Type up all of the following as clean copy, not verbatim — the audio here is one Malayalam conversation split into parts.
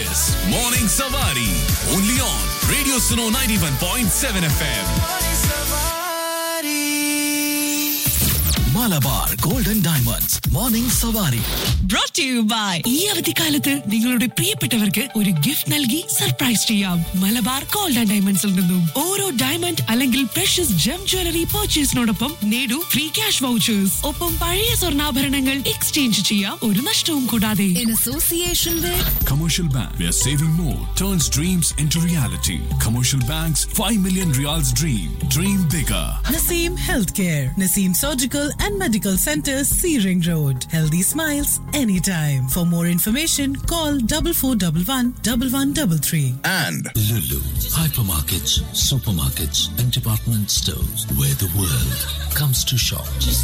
is Morning Savari. Only on Radio Suno 91.7 FM. Malabar Golden Diamonds. Morning Savari. Brought to you by ഈ അവധിക്കാലത്ത് നിങ്ങളുടെ പ്രിയപ്പെട്ടവർക്ക് ഒരു ഗിഫ്റ്റ് നൽകി സർപ്രൈസ് ചെയ്യാം. മലബാർ ഗോൾഡ് ആൻഡ് ഡയമണ്ട്സിൽ നിന്നും ഓരോ ഡയമണ്ട് അല്ലെങ്കിൽ പ്രഷ്യസ് ജം ജ്വല്ലറി പർച്ചേസിനോടൊപ്പം നേടൂ ഫ്രീ ക്യാഷ് വൗച്ചേഴ്സ്. ഒപ്പം പഴയ സ്വർണ്ണാഭരണങ്ങൾ എക്സ്ചേഞ്ച് ചെയ്യാം, ഒരു നഷ്ടവും കൂടാതെ. In association with Commercial Bank, where saving more turns dreams into reality. Commercial Bank's 5 million Riyals dream. Dream bigger. Naseem Healthcare, Naseem Surgical and Medical Center, Searing Road. Healthy smiles anytime. For more information, call 4411 And Lulu, hypermarkets, supermarkets, and department stores where the world comes to shop.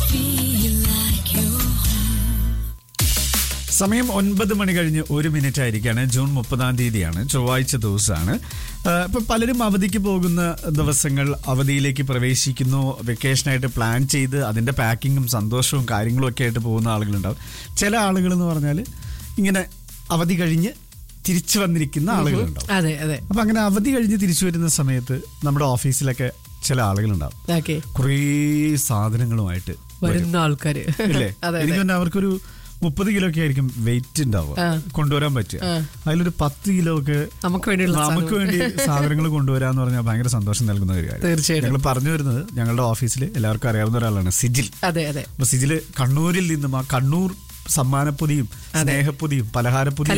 സമയം 9 മണി കഴിഞ്ഞ് 1 മിനിറ്റ് ആയിരിക്കാണ്. ജൂൺ 30 ചൊവ്വാഴ്ച ദിവസമാണ്. ഇപ്പം പലരും അവധിക്ക് പോകുന്ന ദിവസങ്ങൾ, അവധിയിലേക്ക് പ്രവേശിക്കുന്നു, വെക്കേഷനായിട്ട് പ്ലാൻ ചെയ്ത് അതിൻ്റെ പാക്കിങ്ങും സന്തോഷവും കാര്യങ്ങളും ഒക്കെ ആയിട്ട് പോകുന്ന ആളുകളുണ്ടാവും. ചില ആളുകൾ എന്ന് പറഞ്ഞാൽ ഇങ്ങനെ അവധി കഴിഞ്ഞ് തിരിച്ചു വന്നിരിക്കുന്ന ആളുകളുണ്ടാവും. അതെ അതെ. അപ്പം അങ്ങനെ അവധി കഴിഞ്ഞ് തിരിച്ചു വരുന്ന സമയത്ത് നമ്മുടെ ഓഫീസിലൊക്കെ ചില ആളുകളുണ്ടാവും, കുറേ സാധനങ്ങളുമായിട്ട് വരുന്ന ആൾക്കാർ ഇല്ലേ. എനിക്ക് തന്നെ അവർക്കൊരു 30 കിലോ ഒക്കെ ആയിരിക്കും വെയിറ്റ് ഉണ്ടാവുക, കൊണ്ടുവരാൻ പറ്റുക. അതിലൊരു 10 കിലോ ഒക്കെ നമുക്ക് വേണ്ടി സാധനങ്ങൾ കൊണ്ടുവരാന്ന് പറഞ്ഞാൽ ഭയങ്കര സന്തോഷം നൽകുന്ന ഒരു കാര്യം. തീർച്ചയായിട്ടും. ഞങ്ങൾ പറഞ്ഞു വരുന്നത്, ഞങ്ങളുടെ ഓഫീസിൽ എല്ലാവർക്കും അറിയാവുന്ന ഒരാളാണ് സിജിൽ. അപ്പൊ സിജില് കണ്ണൂരിൽ നിന്നും, ആ കണ്ണൂർ സമ്മാനപ്പൊതിയും സ്നേഹപ്പൊതിയും പലഹാരപ്പൊതിയും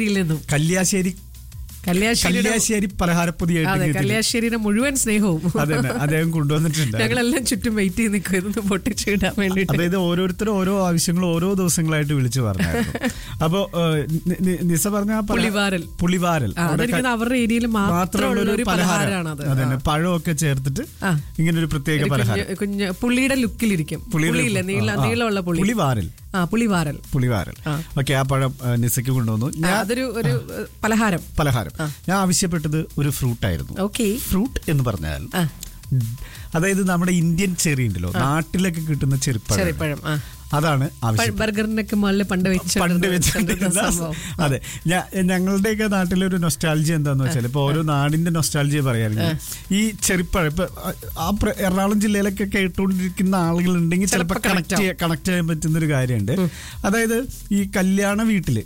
കല്യാശ്ശേരി പലഹാരപ്പൊതിയായിട്ട് കല്യാശ്ശേരിയുടെ മുഴുവൻ സ്നേഹവും അദ്ദേഹം കൊണ്ടുവന്നിട്ടുണ്ട്. ഞങ്ങളെല്ലാം ചുറ്റും വെയിറ്റ് ചെയ്ത് നിൽക്കുന്നു പൊട്ടിച്ചിടാൻ വേണ്ടി. അതായത് ഓരോരുത്തരും ഓരോ ആവശ്യങ്ങളും ഓരോ ദിവസങ്ങളായിട്ട് വിളിച്ചു പറഞ്ഞായിരുന്നു. അപ്പൊ നിസ പറഞ്ഞ പുളിവാരൽ അവരുടെ ഏരിയയിൽ മാത്രമുള്ള ഒരു പലഹാരമാണ്. അതന്നെ, പഴമൊക്കെ ചേർത്തിട്ട് ഇങ്ങനെ ഒരു പ്രത്യേക പലഹാരം. കുഞ്ഞ് പുള്ളിയുടെ ലുക്കിലിരിക്കും, നീളമുള്ള പുളിവാരൽ. ഓക്കെ, ആ പഴം നിസയ്ക്ക് കൊണ്ടുവന്നു. അതൊരു പലഹാരം. ഞാൻ ആവശ്യപ്പെട്ടത് ഒരു ഫ്രൂട്ട് ആയിരുന്നു. ഫ്രൂട്ട് എന്ന് പറഞ്ഞാൽ അതായത് നമ്മുടെ ഇന്ത്യൻ ചെറി ഉണ്ടല്ലോ, നാട്ടിലൊക്കെ കിട്ടുന്ന ചെറിപ്പഴം, അതാണ് ബർഗറിനൊക്കെ മുകളിൽ പണ്ട് വെച്ചിട്ടുണ്ട്. അതെ, ഞങ്ങളുടെയൊക്കെ നാട്ടിലൊരു നൊസ്റ്റാൾജിയ എന്താന്ന് വെച്ചാൽ, ഇപ്പൊ ഓരോ നാടിന്റെ നൊസ്റ്റാൾജിയ പറയാറുണ്ട്. ഈ ചെറിപ്പഴം ഇപ്പൊ ആ എറണാകുളം ജില്ലയിലൊക്കെ കേട്ടുകൊണ്ടിരിക്കുന്ന ആളുകളുണ്ടെങ്കിൽ ചിലപ്പോൾ കണക്ട് ചെയ്യാൻ പറ്റുന്ന ഒരു കാര്യമുണ്ട്. അതായത് ഈ കല്യാണ വീട്ടില്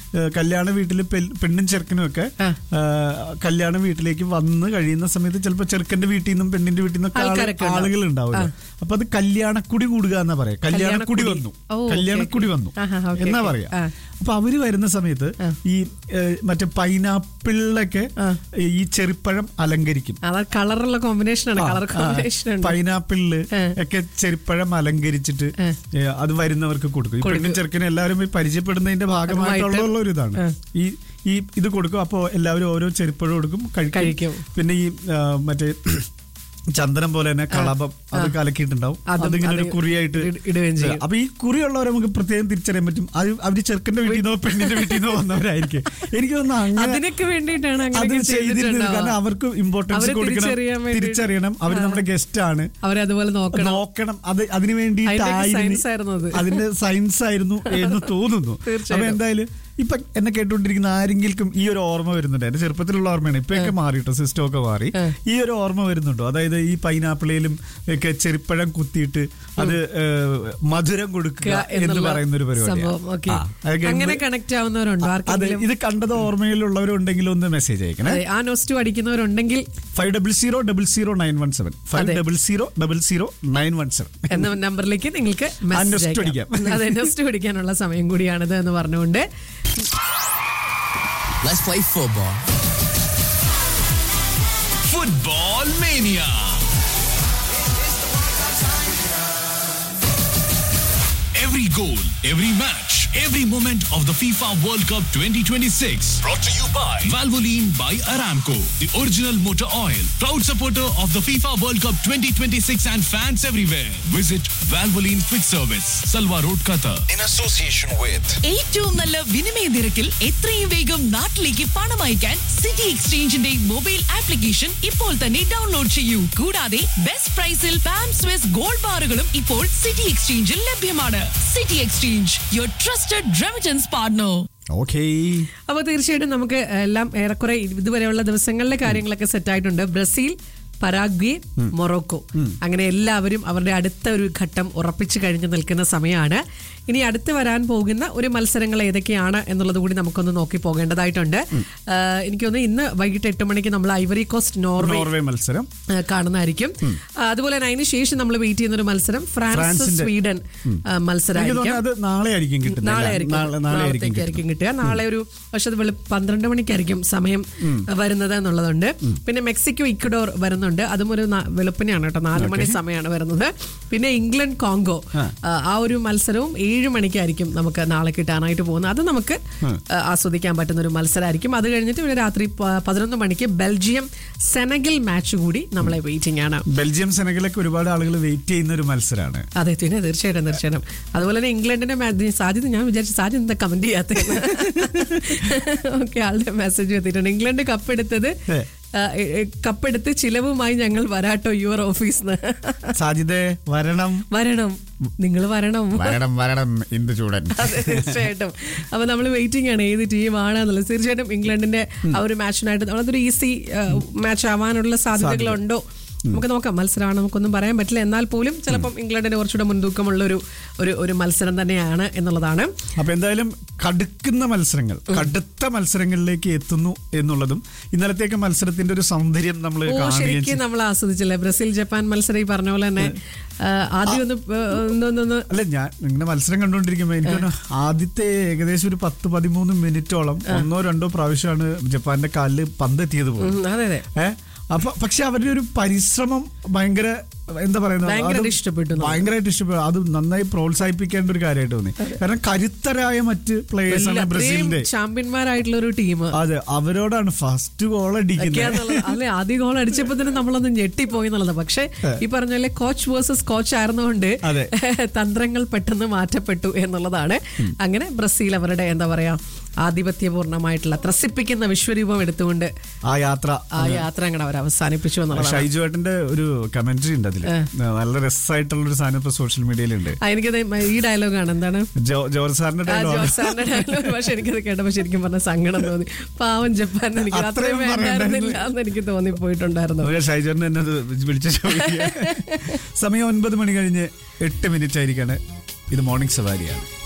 പെണ്ണും ചെറുക്കനും ഒക്കെ കല്യാണ വീട്ടിലേക്ക് വന്ന് കഴിയുന്ന സമയത്ത് ചിലപ്പോൾ ചെറുക്കന്റെ വീട്ടിൽ നിന്നും പെണ്ണിന്റെ വീട്ടിൽ നിന്നൊക്കെ ആളുകൾ ഉണ്ടാവില്ല. അപ്പൊ അത് കല്യാണക്കുടി കൂടുക എന്നാ പറയാ. കല്യാണക്കുടി വന്നു എന്നാ പറയാ. അപ്പൊ അവര് വരുന്ന സമയത്ത് ഈ മറ്റേ പൈനാപ്പിളിലൊക്കെ ഈ ചെറിപ്പഴം അലങ്കരിക്കും. കളറുള്ള കോമ്പിനേഷനാണ്. പൈനാപ്പിളില് ഒക്കെ ചെറിപ്പഴം അലങ്കരിച്ചിട്ട് അത് വരുന്നവർക്ക് കൊടുക്കും. ഈ പെണ്ണും ചെറുക്കനും എല്ലാവരും പരിചയപ്പെടുന്നതിന്റെ ഭാഗമായിട്ടുള്ള ഒരു ഇതാണ് ഈ ഇത് കൊടുക്കും. അപ്പോ എല്ലാവരും ഓരോ ചെറിപ്പഴം കൊടുക്കും, കഴിക്കും. പിന്നെ ഈ മറ്റേ ചന്ദനം പോലെ തന്നെ കളഭം അത് കലക്കിയിട്ടുണ്ടാവും. അതിങ്ങനെ ഒരു കുറിയായിട്ട് ഇടുകയും ചെയ്യും. അപ്പൊ ഈ കുറിയുള്ളവരെ നമുക്ക് പ്രത്യേകം തിരിച്ചറിയാൻ പറ്റും. അവര് ചെറുക്കന്റെ വീട്ടിൽ നിന്നോ പെണ്ണിന്റെ വീട്ടിൽ നിന്നോ വന്നവരായിരിക്കും. എനിക്ക് തോന്നുന്നു അങ്ങനെ അത് ചെയ്തിരുന്നത് കാരണം അവർക്ക് ഇമ്പോർട്ടൻസ് കൊടുക്കണം, തിരിച്ചറിയണം. അവര് നമ്മുടെ ഗസ്റ്റ് ആണ്, അവരതുപോലെ നോക്കണം. അത് അതിനു വേണ്ടിയിട്ടായിരുന്നു, അതിന്റെ സയൻസ് ആയിരുന്നു എന്ന് തോന്നുന്നു. അപ്പൊ എന്തായാലും ഇപ്പൊ എന്നെ കേട്ടുകൊണ്ടിരിക്കുന്ന ആരെങ്കിലും ഈ ഒരു ഓർമ്മ വരുന്നുണ്ട്? എന്റെ ചെറുപ്പത്തിലുള്ള ഓർമ്മയാണ്, ഇപ്പൊക്കെ മാറിയിട്ടോ, സിസ്റ്റം ഒക്കെ മാറി. ഈ ഒരു ഓർമ്മ വരുന്നുണ്ടോ? അതായത് ഈ പൈനാപ്പിളിലും ഒക്കെ ചെറിപ്പഴം കുത്തിയിട്ട് അത് മധുരം കൊടുക്കുക എന്ന് പറയുന്ന ഒരു പരിപാടി. അതെ, ഇത് കണ്ടത് ഓർമ്മയിലുള്ളവരുണ്ടെങ്കിൽ ഒന്ന് മെസ്സേജ് അയക്കണേ. ആ നോസ്റ്റു അടിക്കുന്നവരുണ്ടെങ്കിൽ 500917 500917 എന്ന നമ്പറിലേക്ക് നിങ്ങൾക്ക് നോസ്റ്റു അടിക്കാനുള്ള സമയം കൂടിയാണിത് എന്ന് പറഞ്ഞുകൊണ്ട് Let's play football. Football Mania. Every goal, every match, every moment of the FIFA World Cup 2026. Brought to you by Valvoline by Aramco, the original motor oil. Proud supporter of the FIFA World Cup 2026 and fans everywhere. Visit Valvoline Quick Service, Salwa Road, Qatar. In association with ഏറ്റവും നല്ല വിനിമയ നിരക്കിൽ എത്രയും വേഗം നാട്ടിലേക്ക് പണം അയക്കാൻ സിറ്റി എക്സ്ചേഞ്ചിന്റെ മൊബൈൽ ആപ്ലിക്കേഷൻ ഇപ്പോൾ തന്നെ ഡൗൺലോഡ് ചെയ്യൂ. കൂടാതെ ബെസ്റ്റ് പ്രൈസിൽ പാം സ്വിസ് ഗോൾഡ് ബാറുകളും ഇപ്പോൾ സിറ്റി എക്സ്ചേഞ്ചിൽ ലഭ്യമാണ്. City exchange, your trusted trusted remittance partner. Okay. അപ്പോൾ തീർച്ചയായിട്ടും നമുക്ക് എല്ലാം ഏറെക്കുറെ ഇതുവരെയുള്ള ദിവസങ്ങളിലെ കാര്യങ്ങളൊക്കെ സെറ്റായിട്ടുണ്ട്. ബ്രസീൽ, പരാഗ്വേ, മൊറോക്കോ, അങ്ങനെ എല്ലാവരും അവരുടെ അടുത്ത ഒരു ഘട്ടം ഉറപ്പിച്ചു കഴിഞ്ഞു നിൽക്കുന്ന സമയമാണ്. ഇനി അടുത്ത് വരാൻ പോകുന്ന ഒരു മത്സരങ്ങൾ ഏതൊക്കെയാണ് എന്നുള്ളത് കൂടി നമുക്കൊന്ന് നോക്കി പോകേണ്ടതായിട്ടുണ്ട്. എനിക്കൊന്ന് ഇന്ന് വൈകിട്ട് 8 മണിക്ക് നമ്മൾ ഐവറി കോസ്റ്റ് നോർവേ മത്സരം കാണുന്നതായിരിക്കും. അതുപോലെ തന്നെ അതിന് ശേഷം നമ്മൾ വെയിറ്റ് ചെയ്യുന്ന ഒരു മത്സരം ഫ്രാൻസ് സ്വീഡൻ മത്സരമായിരിക്കും. നാളെ ആയിരിക്കും കിട്ടുക. നാളെ ഒരു പക്ഷെ അത് 12 മണിക്കായിരിക്കും സമയം വരുന്നത് എന്നുള്ളതുണ്ട്. പിന്നെ മെക്സിക്കോ ഇക്വഡോർ വരുന്നുണ്ട്. അതും ഒരു വെളുപ്പിനെയാണ് കേട്ടോ, 4 മണി സമയമാണ് വരുന്നത്. പിന്നെ ഇംഗ്ലണ്ട് കോങ്കോ, ആ ഒരു മത്സരവും 7 മണിക്കായിരിക്കും നമുക്ക് നാളെ കിട്ടാനായിട്ട് പോകുന്നത്. അത് നമുക്ക് ആസ്വദിക്കാൻ പറ്റുന്ന ഒരു മത്സരമായിരിക്കും. അത് കഴിഞ്ഞിട്ട് പിന്നെ രാത്രി 11 മണിക്ക് ബെൽജിയം സെനഗൽ മാച്ച് കൂടി നമ്മളെ വെയിറ്റിംഗ് ആണ്. ബെൽജിയം സെനഗലൊക്കെ ഒരുപാട് ആളുകൾ വെയിറ്റ് ചെയ്യുന്ന ഒരു മത്സരമാണ്. അതെ, പിന്നെ തീർച്ചയായിട്ടും. അതുപോലെ തന്നെ ഇംഗ്ലണ്ടിന്റെ മാച്ച് സാധ്യത ഞാൻ വിചാരിച്ചു സാധ്യത എന്താ കമന്റ് ചെയ്യാത്ത ഓക്കെ, ആളുടെ മെസ്സേജ് എത്തിയിട്ടുണ്ട്. ഇംഗ്ലണ്ട് കപ്പെടുത്ത് ചിലവുമായി ഞങ്ങൾ വരാട്ടോ യുവർ ഓഫീസിന്ന്. സാധ്യത വരണം, നിങ്ങൾ വരണം ഇന്ത് ചൂടൻ. തീർച്ചയായിട്ടും. അപ്പൊ നമ്മൾ വെയിറ്റിംഗ് ആണ് ഏത് ടീമാണെന്നുള്ളത്. തീർച്ചയായിട്ടും ഇംഗ്ലണ്ടിന്റെ ആ ഒരു മാച്ചിനായിട്ട് അതൊരു ഈസി മാച്ച് ആവാനുള്ള സാധ്യതകളുണ്ടോ നമുക്ക് നോക്കാം. മത്സരമാണ്, നമുക്കൊന്നും പറയാൻ പറ്റില്ല. എന്നാൽ പോലും ചിലപ്പം ഇംഗ്ലണ്ടിന് കുറച്ചുകൂടെ മുൻതൂക്കമുള്ള ഒരു മത്സരം തന്നെയാണ് എന്നുള്ളതാണ്. അപ്പൊ എന്തായാലും കടുത്ത മത്സരങ്ങളിലേക്ക് എത്തുന്നു എന്നുള്ളതും ഇന്നലത്തേക്ക് മത്സരത്തിന്റെ ഒരു സൗന്ദര്യം ശരിക്കും നമ്മൾ ആസ്വദിച്ചില്ലേ. ബ്രസീൽ ജപ്പാൻ മത്സരം ഈ പറഞ്ഞ പോലെ തന്നെ ആദ്യം അല്ല, ഞാൻ ഇങ്ങനെ മത്സരം കണ്ടുകൊണ്ടിരിക്കുമ്പോ എനിക്ക് ആദ്യത്തെ ഏകദേശം ഒരു 10-13 മിനിറ്റോളം 1-2 പ്രാവശ്യമാണ് ജപ്പാന്റെ കാലില് പന്ത് എത്തിയത് പോലും. അതെ. അപ്പൊ പക്ഷെ അവരുടെ ഒരു പരിശ്രമം ഭയങ്കര എന്താ പറയുന്നത്, ഭയങ്കരമായിട്ട് ഇഷ്ടപ്പെട്ടു. അത് നന്നായി പ്രോത്സാഹിപ്പിക്കേണ്ട ഒരു കാര്യമായിട്ട് തോന്നി. കാരണം കരുത്തരായ മറ്റ് പ്ലേയേഴ്സാണ് ബ്രസീലിന്റെ ചാമ്പ്യന്മാരായിട്ടുള്ള ഒരു ടീം. അതെ, അവരോടാണ് ഫസ്റ്റ് ഗോൾ അടിക്കുന്നത്. അല്ലെ, ആദ്യ ഗോൾ അടിച്ചപ്പോ തന്നെ നമ്മളൊന്ന് ഞെട്ടിപ്പോയി എന്നുള്ളത്. പക്ഷെ ഈ പറഞ്ഞ കോച്ച് വേഴ്സസ് കോച്ച് ആയിരുന്നുകൊണ്ട് തന്ത്രങ്ങൾ പെട്ടെന്ന് മാറ്റപ്പെട്ടു എന്നുള്ളതാണ്. അങ്ങനെ ബ്രസീൽ അവരുടെ എന്താ പറയാ ആധിപത്യപൂർണമായിട്ടുള്ള ത്രസിപ്പിക്കുന്ന വിശ്വരൂപം എടുത്തുകൊണ്ട് ആ യാത്ര അങ്ങനെ അവർ അവസാനിപ്പിച്ചു എന്നുള്ളത്. ഷൈജുവേട്ടന്റെ ഒരു കമന്ററി ഉണ്ട്, നല്ല രസമായിട്ടുള്ള ഒരു സാധനം ഇപ്പൊ സോഷ്യൽ മീഡിയയിലുണ്ട്. എനിക്കത് ഈ ഡയലോഗാണ്, എന്താണ് ജോർജ് സാറിന്റെ ഡയലോഗ്. പക്ഷെ എനിക്കത് കേട്ടപ്പോ ശരിക്കും പറഞ്ഞ സങ്കടം തോന്നി. പാവം ജപ്പാൻ എനിക്ക് അത്രയും വേണ്ടായിരുന്നില്ല എന്ന് എനിക്ക് തോന്നിപ്പോയിട്ടുണ്ടായിരുന്നു. ഷൈജുവേട്ടൻ എന്നെ വിളിച്ച സമയം 9 മണി കഴിഞ്ഞ് 8 മിനിറ്റ് ആയിരിക്കാണ്. ഇത് മോർണിംഗ് സവാരിയാണ്.